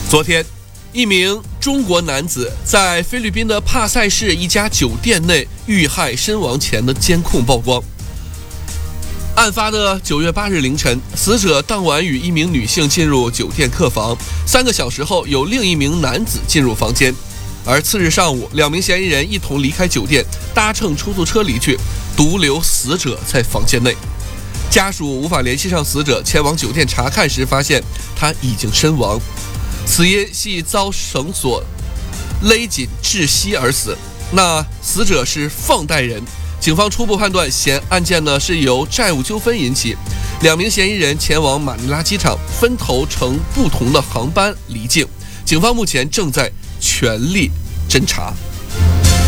昨天，一名中国男子在菲律宾的帕赛市一家酒店内遇害身亡前的监控曝光。案发的9月8日凌晨，死者当晚与一名女性进入酒店客房，3个小时后有另一名男子进入房间，而次日上午，2名嫌疑人一同离开酒店，搭乘出租车离去，独留死者在房间内。家属无法联系上死者，前往酒店查看时发现他已经身亡，死因系遭绳索勒紧窒息而死。那死者是放贷人，警方初步判断案件是由债务纠纷引起。2名嫌疑人前往马尼拉机场，分头乘不同的航班离境。警方目前正在全力侦查。